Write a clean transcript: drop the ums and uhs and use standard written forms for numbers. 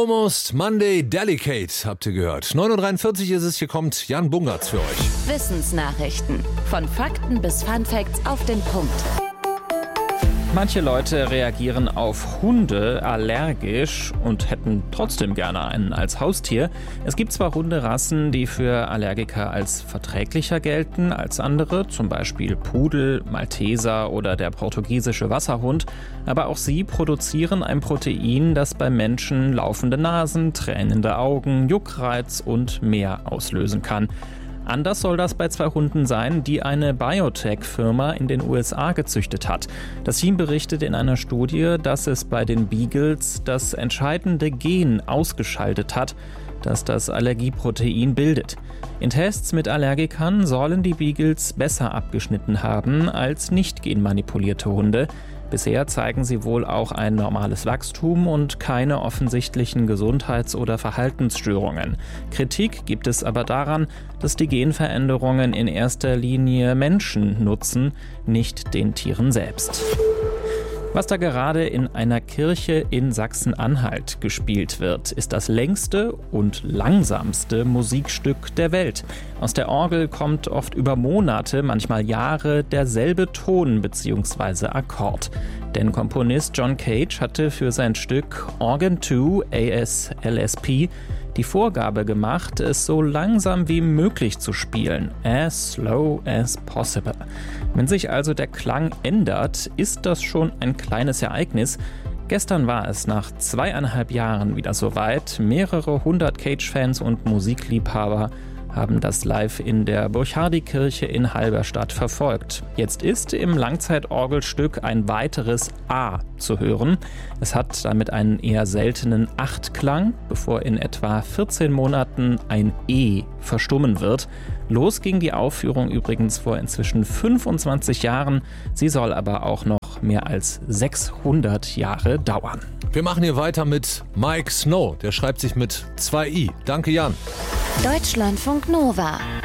Almost Monday Delicate, habt ihr gehört. 9.43 Uhr ist es, hier kommt Jan Bungartz für euch. Wissensnachrichten. Von Fakten bis Funfacts auf den Punkt. Manche Leute reagieren auf Hunde allergisch und hätten trotzdem gerne einen als Haustier. Es gibt zwar Hunderassen, die für Allergiker als verträglicher gelten als andere, zum Beispiel Pudel, Malteser oder der portugiesische Wasserhund, aber auch sie produzieren ein Protein, das bei Menschen laufende Nasen, tränende Augen, Juckreiz und mehr auslösen kann. Anders soll das bei 2 Hunden sein, die eine Biotech-Firma in den USA gezüchtet hat. Das Team berichtet in einer Studie, dass es bei den Beagles das entscheidende Gen ausgeschaltet hat, das das Allergieprotein bildet. In Tests mit Allergikern sollen die Beagles besser abgeschnitten haben als nicht genmanipulierte Hunde. Bisher zeigen sie wohl auch ein normales Wachstum und keine offensichtlichen Gesundheits- oder Verhaltensstörungen. Kritik gibt es aber daran, dass die Genveränderungen in erster Linie Menschen nutzen, nicht den Tieren selbst. Was da gerade in einer Kirche in Sachsen-Anhalt gespielt wird, ist das längste und langsamste Musikstück der Welt. Aus der Orgel kommt oft über Monate, manchmal Jahre, derselbe Ton bzw. Akkord. Denn Komponist John Cage hatte für sein Stück Organ 2 ASLSP die Vorgabe gemacht, es so langsam wie möglich zu spielen, as slow as possible. Wenn sich also der Klang ändert, ist das schon ein kleines Ereignis. Gestern war es nach 2,5 Jahren wieder soweit. Mehrere 100 Cage-Fans und Musikliebhaber haben das live in der Burchardi-Kirche in Halberstadt verfolgt. Jetzt ist im Langzeitorgelstück ein weiteres A zu hören. Es hat damit einen eher seltenen Achtklang, bevor in etwa 14 Monaten ein E verstummen wird. Los ging die Aufführung übrigens vor inzwischen 25 Jahren. Sie soll aber auch noch mehr als 600 Jahre dauern. Wir machen hier weiter mit Mike Snow. Der schreibt sich mit 2 I. Danke, Jan. Deutschlandfunk Nova.